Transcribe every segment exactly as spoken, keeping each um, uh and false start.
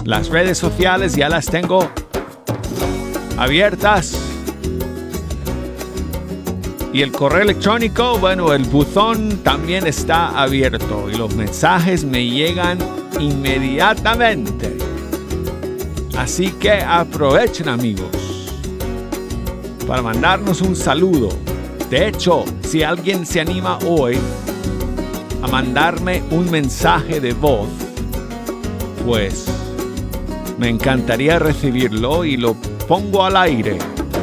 Las redes sociales ya las tengo abiertas. Y el correo electrónico, bueno, el buzón también está abierto. Y los mensajes me llegan inmediatamente. Así que aprovechen, amigos, para mandarnos un saludo. De hecho, si alguien se anima hoy a mandarme un mensaje de voz, pues me encantaría recibirlo y lo pongo al aire.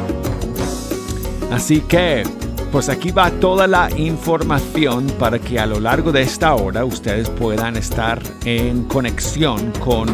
Así que, pues aquí va toda la información para que a lo largo de esta hora ustedes puedan estar en conexión con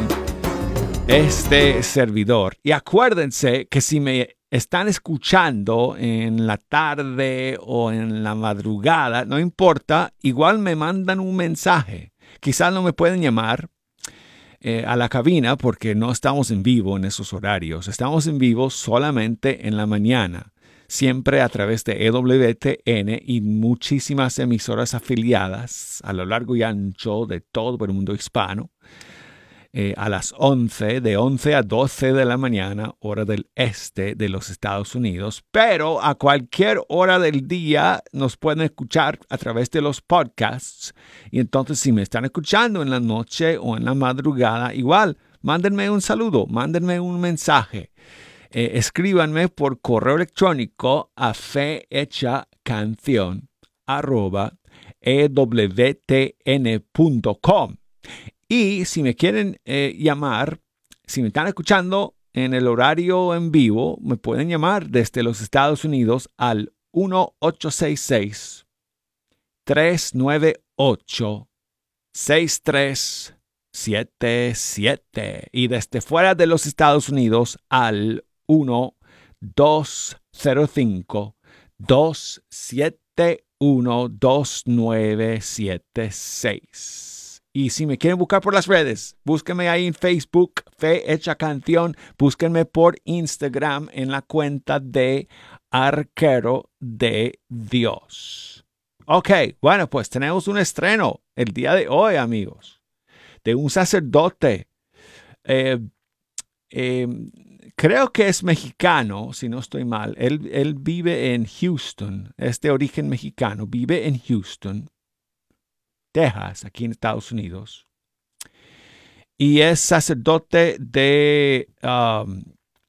este servidor. Y acuérdense que si me están escuchando en la tarde o en la madrugada, no importa, igual me mandan un mensaje. Quizás no me pueden llamar eh, a la cabina porque no estamos en vivo en esos horarios. Estamos en vivo solamente en la mañana, siempre a través de E W T N y muchísimas emisoras afiliadas a lo largo y ancho de todo el mundo hispano. Eh, a las once, de once a doce de la mañana, hora del este de los Estados Unidos. Pero a cualquier hora del día nos pueden escuchar a través de los podcasts. Y entonces si me están escuchando en la noche o en la madrugada, igual, mándenme un saludo, mándenme un mensaje. Eh, escríbanme por correo electrónico a fehechacanción arroba e w t n punto com. Y si me quieren eh, llamar, si me están escuchando en el horario en vivo, me pueden llamar desde los Estados Unidos al uno ocho seis seis, tres nueve ocho, seis tres siete siete. Y desde fuera de los Estados Unidos al uno dos cero cinco, dos siete uno, dos nueve siete seis. Y si me quieren buscar por las redes, búsquenme ahí en Facebook, Fe Hecha Canción. Búsquenme por Instagram en la cuenta de Arquero de Dios. Ok, bueno, pues tenemos un estreno el día de hoy, amigos, de un sacerdote. Eh, eh, creo que es mexicano, si no estoy mal. Él, él vive en Houston, es de origen mexicano, vive en Houston, Texas, aquí en Estados Unidos, y es sacerdote de, um,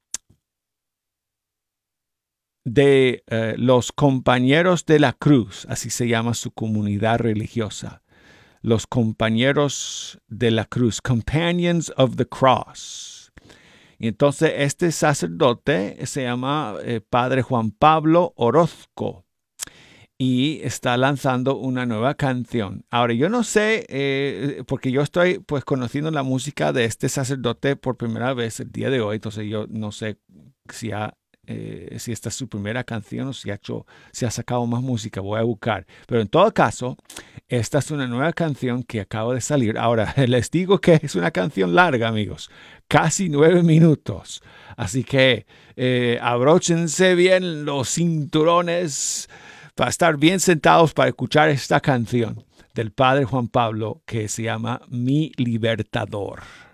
de uh, los Compañeros de la Cruz, así se llama su comunidad religiosa, los Compañeros de la Cruz, Companions of the Cross. Y entonces este sacerdote se llama eh, Padre Juan Pablo Orozco. Y está lanzando una nueva canción. Ahora, yo no sé, eh, porque yo estoy pues conociendo la música de este sacerdote por primera vez el día de hoy. Entonces yo no sé si, ha, eh, si esta es su primera canción o si ha, hecho, si ha sacado más música. Voy a buscar. Pero en todo caso, esta es una nueva canción que acaba de salir. Ahora, les digo que es una canción larga, amigos. Casi nueve minutos. Así que eh, abróchense bien los cinturones para estar bien sentados para escuchar esta canción del Padre Juan Pablo que se llama Mi Libertador.